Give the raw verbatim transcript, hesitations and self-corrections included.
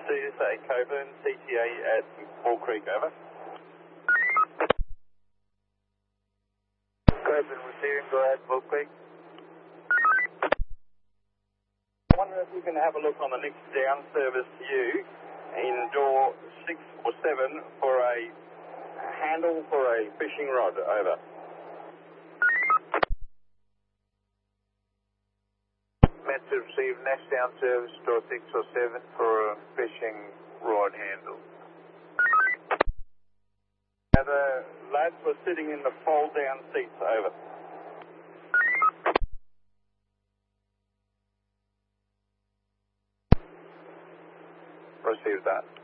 C S A Coburn, C T A at Bull Creek, over. Coburn receiving, go ahead, Bull Creek. I wonder if you can have a look on the next down service to you in door six or seven for a handle for a fishing rod, over. Meant to receive next down service, door six or seven for a fishing rod handle. Now the lads were sitting in the fold down seats, over. Received that.